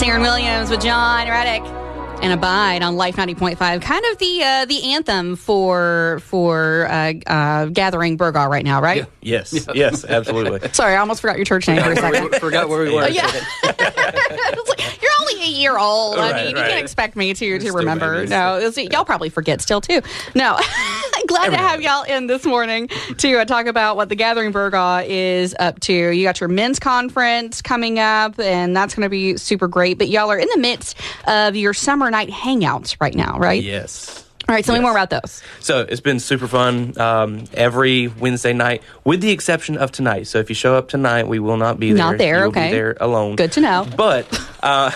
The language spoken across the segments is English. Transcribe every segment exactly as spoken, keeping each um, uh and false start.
Aaron Williams with John Reddick and Abide on Life ninety point five. Kind of the uh, the anthem for for uh, uh, Gathering Burgaw right now, right? Yeah. Yes, yes, absolutely. Sorry, I almost forgot your church name for a second. Forgot where we were. Oh, yeah. It's like, you're only a year old. I Right, mean, you right. can't expect me to, to Still remember. babies. No, it's, y'all probably forget still, too. No. Glad to have y'all in this morning to uh, talk about what the Gathering Burgaw is up to. You got your men's conference coming up, and that's going to be super great. But y'all are in the midst of your summer night hangouts right now, right? Yes. All right, tell Yes. me more about those. So it's been super fun um, every Wednesday night, with the exception of tonight. So if you show up tonight, we will not be there. Not there, You'll okay. be there alone. Good to know. But uh,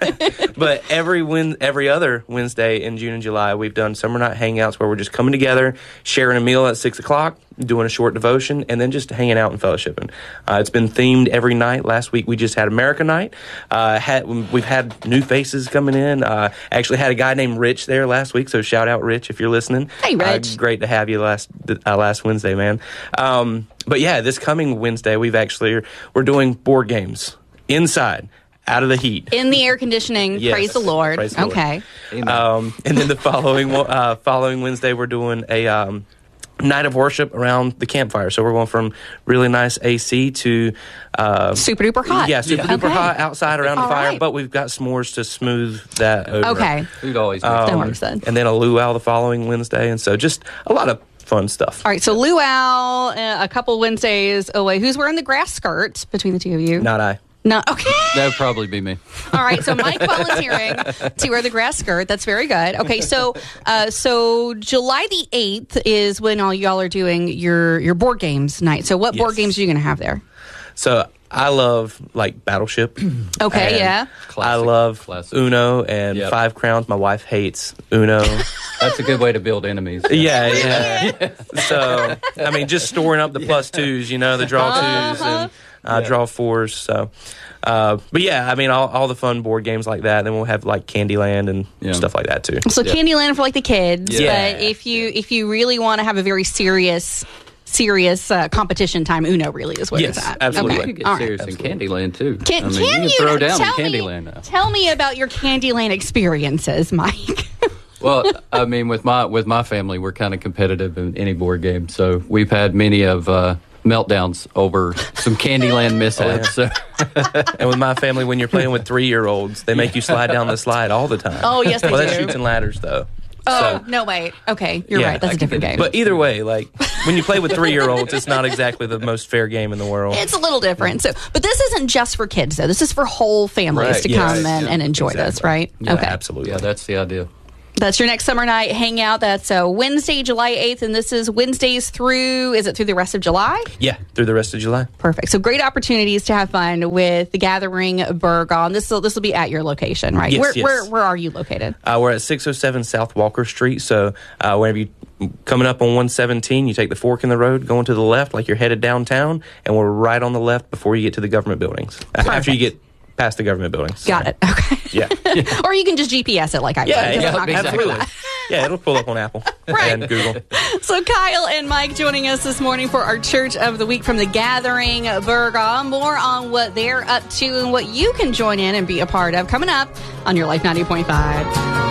but every win- every other Wednesday in June and July, we've done summer night hangouts where we're just coming together, sharing a meal at six o'clock, doing a short devotion, and then just hanging out and fellowshipping. Uh, it's been themed every night. Last week we just had America Night. Uh, had we've had new faces coming in. Uh, actually had a guy named Rich there last week, so shout out Rich if you're listening. Hey, Rich. Uh, great to have you last uh, last Wednesday, man. Um, but yeah, this coming Wednesday we've actually we're doing board games inside, out of the heat. In the air conditioning, Yes. praise the Lord. Praise the Lord. Okay. Um, and then the following uh, following Wednesday, we're doing a um, night of worship around the campfire. So we're going from really nice A C to uh, Super duper hot. Yeah, super Yeah. duper Okay. hot outside around All the fire. right. But we've got s'mores to smooth that over. Okay. We'd always Um, That works then. And then a luau the following Wednesday, and so just a lot of fun stuff. All right, so luau, uh, a couple Wednesdays away. Who's wearing the grass skirt between the two of you? Not I. No. Okay. That would probably be me. All right, so Mike volunteering to wear the grass skirt. That's very good. Okay, so uh, so July the eighth is when all y'all are doing your, your board games night. So what board Yes. games are you going to have there? So I love like Battleship. Okay, And yeah. I Classic. love Classic. Uno and Yep. Five Crowns. My wife hates Uno. That's a good way to build enemies. Yeah, yeah. So, I mean, just storing up the plus twos, you know, the draw twos and uh, Yeah. draw fours. So, uh, but yeah, I mean, all, all the fun board games like that. Then we'll have like Candyland and Yeah. stuff like that too. So Yeah. Candyland for like the kids, Yeah. but if you if you really want to have a very serious serious uh, competition time, Uno really is where Yes, it's at. absolutely. You Okay. could get All right. serious in Candyland too. Can, I mean, can you can you throw down tell in me, Candyland now. Tell me about your Candyland experiences, Mike. Well, I mean, with my with my family, we're kind of competitive in any board game, so we've had many of uh, meltdowns over some Candyland mishaps. So And with my family, when you're playing with three year olds, they make you slide down the slide all the time. Oh, yes, they well, that's do. Chutes and Ladders, though. Oh, So- no, wait. Okay, you're Yeah, right. That's I a different game. But either way, like when you play with three year olds, it's not exactly the most fair game in the world. It's a little different. So, but this isn't just for kids, though. This is for whole families Right, to yes. come and, and enjoy this, Exactly. right? Yeah, okay. absolutely. yeah, that's the idea. That's your next summer night hangout. That's uh, Wednesday, July eighth, and this is Wednesdays through, is it through the rest of July? Yeah, through the rest of July. Perfect. So great opportunities to have fun with the Gathering Burgaw. And this will this will be at your location, right? Yes, where, yes. where where are you located? Uh, we're at six oh seven South Walker Street. So uh, whenever you coming up on one seventeen, you take the fork in the road, going to the left like you're headed downtown, and we're right on the left before you get to the government buildings. After you get past the government buildings. Got it. Okay. Yeah. Or you can just G P S it like I Yeah, did. 'cause yeah, I'm not gonna do absolutely. that. Yeah, it'll pull up on Apple Right. and Google. So Kyle and Mike joining us this morning for our Church of the Week from the Gathering Burgaw. More on what they're up to and what you can join in and be a part of coming up on your Life ninety point five.